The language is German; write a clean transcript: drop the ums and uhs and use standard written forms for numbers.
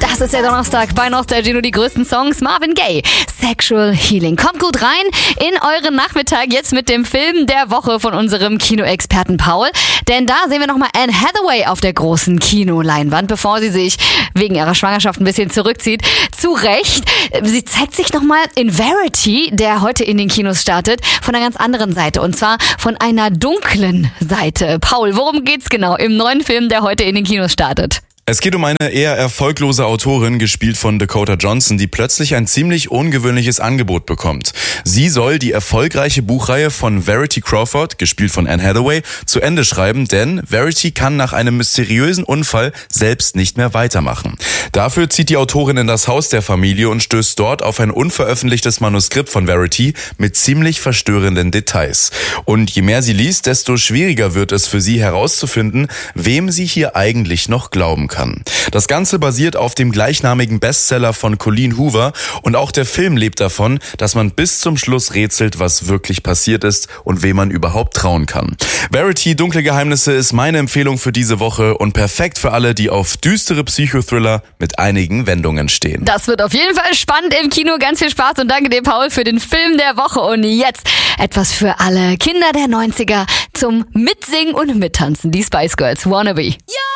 Das ist der Donnerstag bei Nostalgie, die größten Songs. Marvin Gaye, Sexual Healing. Kommt gut rein in euren Nachmittag jetzt mit dem Film der Woche von unserem Kinoexperten Paul. Denn da sehen wir nochmal Anne Hathaway auf der großen Kinoleinwand, bevor sie sich wegen ihrer Schwangerschaft ein bisschen zurückzieht. Zu Recht. Sie zeigt sich nochmal in Verity, der heute in den Kinos startet, von einer ganz anderen Seite. Und zwar von einer dunklen Seite. Paul, worum geht's genau im neuen Film, der heute in den Kinos startet? Es geht um eine eher erfolglose Autorin, gespielt von Dakota Johnson, die plötzlich ein ziemlich ungewöhnliches Angebot bekommt. Sie soll die erfolgreiche Buchreihe von Verity Crawford, gespielt von Anne Hathaway, zu Ende schreiben, denn Verity kann nach einem mysteriösen Unfall selbst nicht mehr weitermachen. Dafür zieht die Autorin in das Haus der Familie und stößt dort auf ein unveröffentlichtes Manuskript von Verity mit ziemlich verstörenden Details. Und je mehr sie liest, desto schwieriger wird es für sie herauszufinden, wem sie hier eigentlich noch glauben kann. Das Ganze basiert auf dem gleichnamigen Bestseller von Colleen Hoover und auch der Film lebt davon, dass man bis zum Schluss rätselt, was wirklich passiert ist und wem man überhaupt trauen kann. Verity, Dunkle Geheimnisse ist meine Empfehlung für diese Woche und perfekt für alle, die auf düstere Psychothriller mit einigen Wendungen stehen. Das wird auf jeden Fall spannend im Kino. Ganz viel Spaß und danke dir, Paul, für den Film der Woche. Und jetzt etwas für alle Kinder der 90er zum Mitsingen und Mittanzen. Die Spice Girls, Wannabe. Ja!